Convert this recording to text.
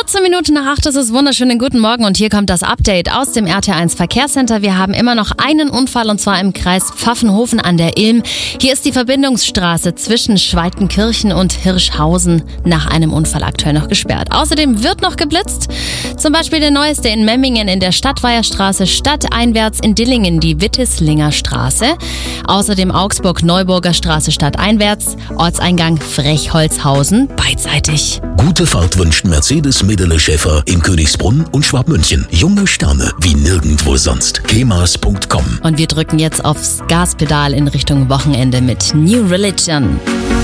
14 Minuten nach 8 ist es wunderschönen guten Morgen und hier kommt das Update aus dem RT1 Verkehrscenter. Wir haben immer noch einen Unfall und zwar im Kreis Pfaffenhofen an der Ilm. Hier ist die Verbindungsstraße zwischen Schweitenkirchen und Hirschhausen nach einem Unfall aktuell noch gesperrt. Außerdem wird noch geblitzt. Zum Beispiel der neueste in Memmingen in der Stadtweierstraße, stadteinwärts in Dillingen die Wittislinger Straße. Außerdem Augsburg-Neuburger Straße stadteinwärts, Ortseingang Frechholzhausen beidseitig. Gute Fahrt wünscht Mercedes Medele Schäfer in Königsbrunn und Schwabmünchen. Junge Sterne wie nirgendwo sonst. kemas.com. Und wir drücken jetzt aufs Gaspedal in Richtung Wochenende mit New Religion.